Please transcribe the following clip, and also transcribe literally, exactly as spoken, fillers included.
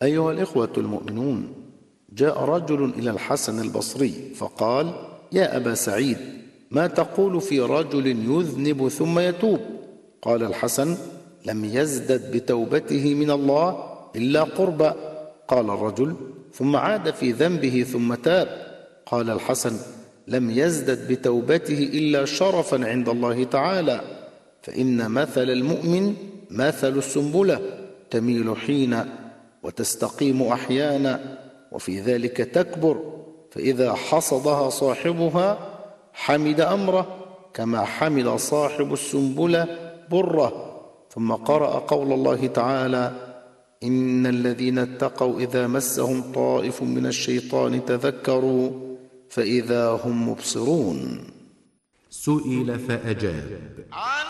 أيها الإخوة المؤمنون، جاء رجل إلى الحسن البصري فقال: يا أبا سعيد، ما تقول في رجل يذنب ثم يتوب؟ قال الحسن: لم يزدد بتوبته من الله إلا قربا. قال الرجل: ثم عاد في ذنبه ثم تاب. قال الحسن: لم يزدد بتوبته إلا شرفا عند الله تعالى. فإن مثل المؤمن مثل السنبلة، تميل حين وتستقيم أحيانا، وفي ذلك تكبر، فإذا حصدها صاحبها حمد أمره كما حمد صاحب السنبلة بره. ثم قرأ قول الله تعالى: إن الذين اتقوا إذا مسهم طائف من الشيطان تذكروا فإذا هم مبصرون. سئل فأجاب: